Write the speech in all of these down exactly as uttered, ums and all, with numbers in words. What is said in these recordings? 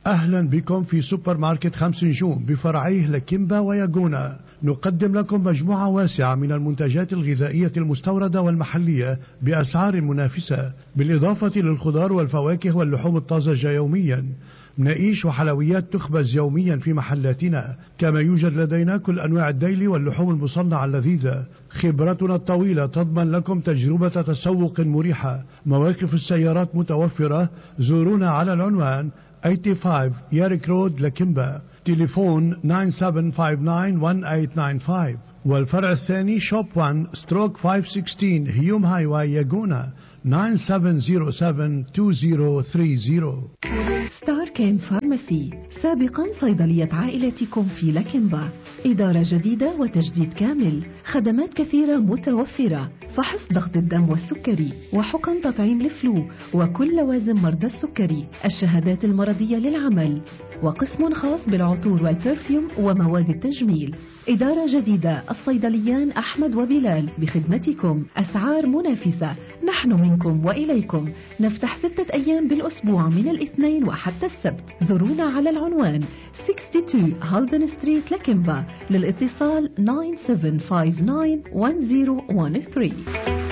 أهلا بكم في سوبر ماركت خمس نجوم بفرعيه لكيمبا وياجونا. نقدم لكم مجموعة واسعة من المنتجات الغذائية المستوردة والمحلية بأسعار منافسة، بالإضافة للخضار والفواكه واللحوم الطازجة يوميا. مناقيش وحلويات تخبز يوميا في محلاتنا، كما يوجد لدينا كل أنواع الديل واللحوم المصنعة اللذيذة. خبرتنا الطويلة تضمن لكم تجربة تسوق مريحة. مواقف السيارات متوفرة. زورونا على العنوان ثمانية وثمانين ياريك رود لكيمبا، تليفون تسعة سبعة خمسة تسعة واحد ثمانية تسعة خمسة. والفرع الثاني شوب واحد ستروك خمسمية وستة عشر هيوم هاي واي ياجونا، تسعة سبعة صفر سبعة اثنين صفر ثلاثين. ستار كيم فارماسي، سابقا صيدلية عائلتكم في لكيمبا. إدارة جديدة وتجديد كامل، خدمات كثيرة متوفرة، فحص ضغط الدم والسكري، وحقن تطعيم الفلو وكل لوازم مرضى السكري، الشهادات المرضية للعمل، وقسم خاص بالعطور والبرفيوم ومواد التجميل. إدارة جديدة، الصيدليان أحمد وبلال بخدمتكم، أسعار منافسة. نحن منكم وإليكم، نفتح ستة أيام بالأسبوع من الاثنين وحتى السبت. زورونا على العنوان اثنين وستين هالدن ستريت لكيمبا، للاتصال تسعة سبعة خمسة تسعة واحد صفر واحد ثلاثة.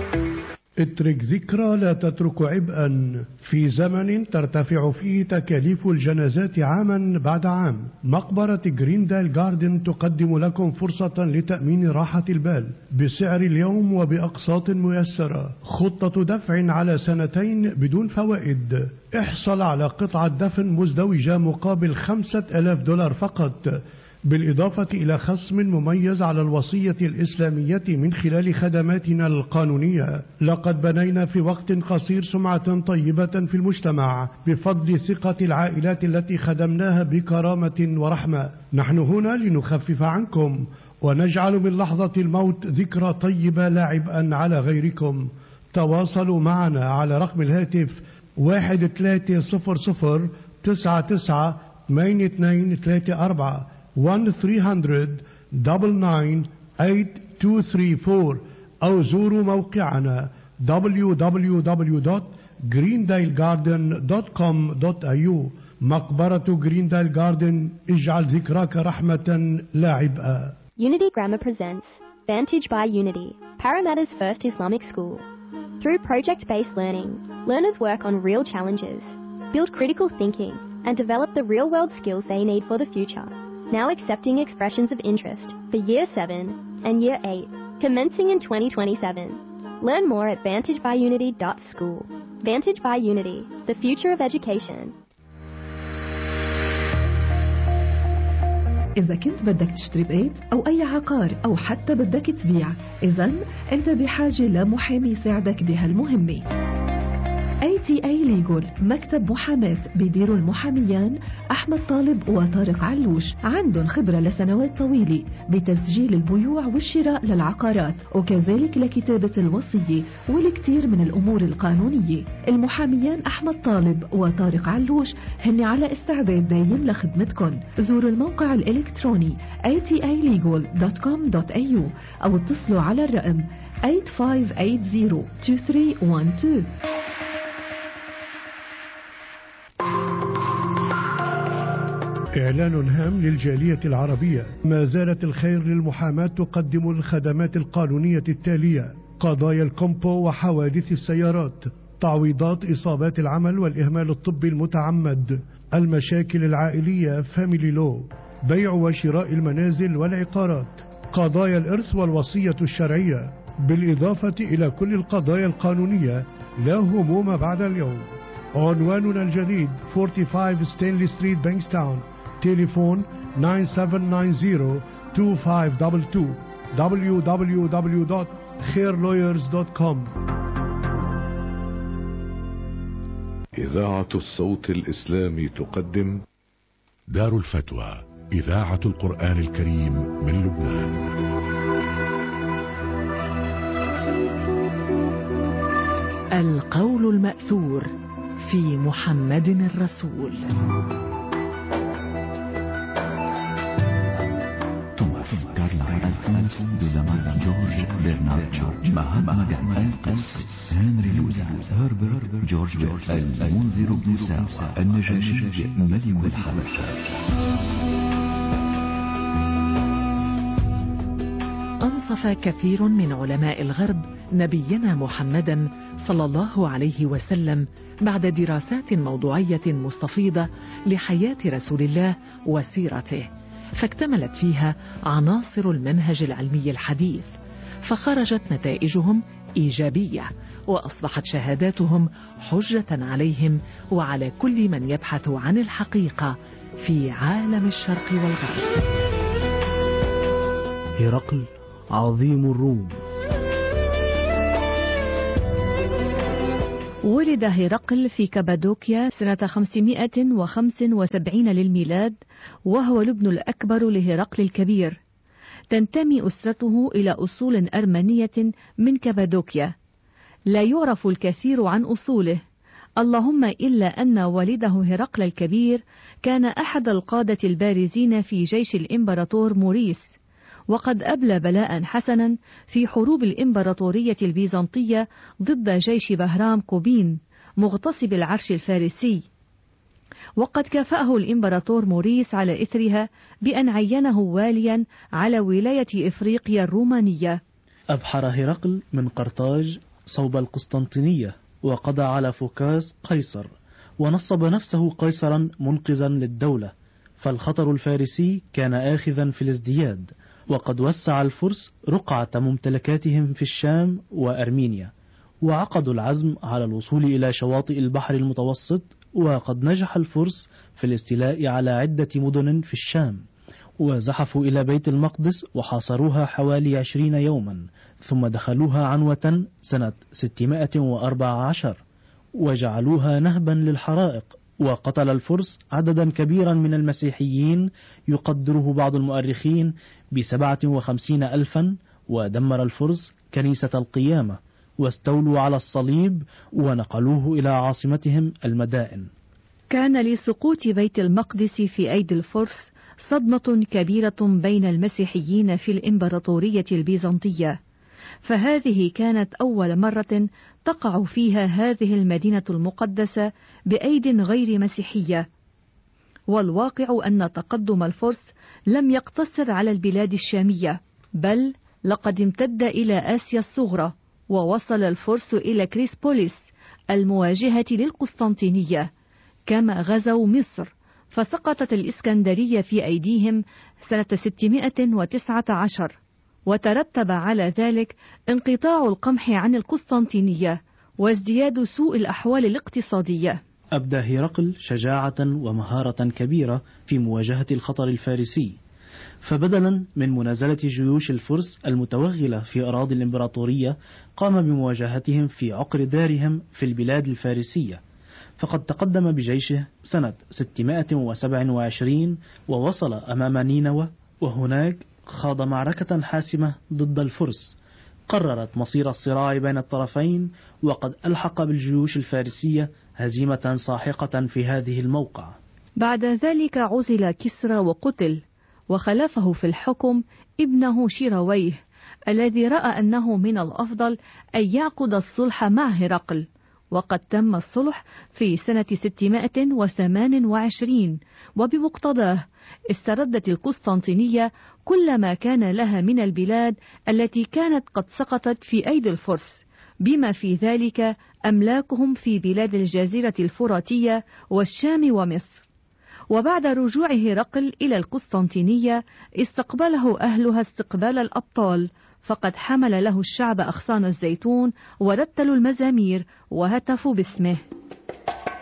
اترك ذكرى لا تترك عبئا. في زمن ترتفع فيه تكاليف الجنازات عاما بعد عام، مقبرة جريندايل جاردن تقدم لكم فرصة لتأمين راحة البال بسعر اليوم وبأقساط ميسرة. خطة دفع على سنتين بدون فوائد. احصل على قطعة دفن مزدوجة مقابل خمسة آلاف دولار فقط، بالإضافة إلى خصم مميز على الوصية الإسلامية من خلال خدماتنا القانونية. لقد بنينا في وقت قصير سمعة طيبة في المجتمع بفضل ثقة العائلات التي خدمناها بكرامة ورحمة. نحن هنا لنخفف عنكم ونجعل من لحظة الموت ذكرى طيبة لا عبئا على غيركم. تواصلوا معنا على رقم الهاتف واحد ثلاثة صفر صفر تسعة تسعة ثمانية اثنين ثلاثة أربعة واحد ثلاثمية تسعة تسعة ثمانية اثنين ثلاثة أربعة، أو زوروا موقعنا دبليو دبليو دبليو دوت جريندايل جاردن دوت كوم دوت إيه يو. مقبرة جريندايل جاردن، اجعل ذكراك رحمة لا عبئا. Unity Grammar presents Vantage by Unity, Parramatta's first Islamic school. Through project-based learning, learners work on real challenges, build critical thinking, and develop the real-world skills they need for the future. Now accepting expressions of interest for Year seven and Year eight, commencing in twenty twenty-seven. Learn more at vantage by unity dot school. Vantage by Unity, the future of education. إذا كنت بدك تشتري بيت أو أي عقار أو حتى بدك تبيع، إذن أنت بحاجة لمحامي يساعدك بهالمهمة. إيه تي إيه Legal، مكتب محاماة بيديروا المحاميان أحمد طالب وطارق علوش. عندهم خبرة لسنوات طويلة بتسجيل البيوع والشراء للعقارات، وكذلك لكتابة الوصية والكثير من الأمور القانونية. المحاميان أحمد طالب وطارق علوش هن على استعداد دايم لخدمتكم. زوروا الموقع الإلكتروني إيه تي إيه ليجل دوت كوم دوت إيه يو أو اتصلوا على الرقم ثمانية خمسة ثمانية صفر اثنين ثلاثة واحد اثنين. إعلان هام للجالية العربية. ما زالت الخير للمحاماة تقدم الخدمات القانونية التالية: قضايا الكومبو وحوادث السيارات، تعويضات إصابات العمل والإهمال الطبي المتعمد، المشاكل العائلية فاميلي لو، بيع وشراء المنازل والعقارات، قضايا الإرث والوصية الشرعية، بالإضافة إلى كل القضايا القانونية. لا هموم بعد اليوم. عنواننا الجديد خمسة وأربعين ستانلي ستريت بانكستاون، تليفون تسعة سبعة تسعة صفر اثنين خمسة اثنين اثنين، دبليو دبليو دبليو دوت خير لويرز دوت كوم. إذاعة الصوت الإسلامي تقدم دار الفتوى، إذاعة القرآن الكريم من لبنان. القول المأثور في محمد الرسول. ثم في الدار والألفونس دولامات جورج برنارد شو مهاتما جاندي القس هنري لوزا هربرت جورج بيرس المنذر بن ساوى النجاشي ملك الحبشة. أنصف كثير من علماء الغرب نبينا محمدا صلى الله عليه وسلم بعد دراسات موضوعية مستفيضة لحياة رسول الله وسيرته، فاكتملت فيها عناصر المنهج العلمي الحديث، فخرجت نتائجهم إيجابية، وأصبحت شهاداتهم حجة عليهم وعلى كل من يبحث عن الحقيقة في عالم الشرق والغرب. هرقل عظيم الروم. ولد هرقل في كابادوكيا سنة خمسمائة وخمسة وسبعين للميلاد، وهو الابن الأكبر لهرقل الكبير. تنتمي أسرته إلى أصول أرمنية من كابادوكيا. لا يعرف الكثير عن أصوله، اللهم إلا أن والده هرقل الكبير كان أحد القادة البارزين في جيش الإمبراطور موريس، وقد أبلى بلاء حسنا في حروب الإمبراطورية البيزنطية ضد جيش بهرام كوبين مغتصب العرش الفارسي، وقد كافأه الإمبراطور موريس على إثرها بأن عينه واليا على ولاية إفريقيا الرومانية. أبحر هرقل من قرطاج صوب القسطنطينية، وقضى على فوكاس قيصر، ونصب نفسه قيصرا منقذا للدولة، فالخطر الفارسي كان آخذا في الازدياد، وقد وسع الفرس رقعة ممتلكاتهم في الشام وأرمينيا، وعقدوا العزم على الوصول إلى شواطئ البحر المتوسط، وقد نجح الفرس في الاستيلاء على عدة مدن في الشام، وزحفوا إلى بيت المقدس وحاصروها حوالي عشرين يوما، ثم دخلوها عنوة سنة ستمائة وأربعة عشر وجعلوها نهبا للحرائق، وقتل الفرس عددا كبيرا من المسيحيين يقدره بعض المؤرخين بسبعة وخمسين ألفا، ودمر الفرس كنيسة القيامة، واستولوا على الصليب ونقلوه إلى عاصمتهم المدائن. كان لسقوط بيت المقدس في أيدي الفرس صدمة كبيرة بين المسيحيين في الإمبراطورية البيزنطية، فهذه كانت أول مرة تقع فيها هذه المدينة المقدسة بأيد غير مسيحية. والواقع أن تقدم الفرس لم يقتصر على البلاد الشامية، بل لقد امتد إلى آسيا الصغرى، ووصل الفرس إلى كريسبوليس المواجهة للقسطنطينية، كما غزوا مصر، فسقطت الإسكندرية في أيديهم سنة ستمائة وتسعة عشر، وترتب على ذلك انقطاع القمح عن القسطنطينية وازدياد سوء الأحوال الاقتصادية. أبدى هرقل شجاعة ومهارة كبيرة في مواجهة الخطر الفارسي، فبدلا من منازلة جيوش الفرس المتوغلة في أراضي الإمبراطورية، قام بمواجهتهم في عقر دارهم في البلاد الفارسية، فقد تقدم بجيشه سنة ستمائة وسبعة وعشرين ووصل أمام نينوى، وهناك خاض معركة حاسمة ضد الفرس قررت مصير الصراع بين الطرفين، وقد ألحق بالجيوش الفارسية هزيمة ساحقة في هذه الموقع. بعد ذلك عزل كسرى وقتل، وخلفه في الحكم ابنه شيرويه، الذي رأى أنه من الأفضل أن يعقد الصلح مع هرقل، وقد تم الصلح في سنة ستمائة وثمان وعشرين، وبمقتضاه استردت القسطنطينية كل ما كان لها من البلاد التي كانت قد سقطت في أيدي الفرس، بما في ذلك أملاكهم في بلاد الجزيرة الفراتية والشام ومصر. وبعد رجوع هرقل إلى القسطنطينية استقبله أهلها استقبال الأبطال، فقد حمل له الشعب أغصان الزيتون ورتلوا المزامير وهتفوا باسمه.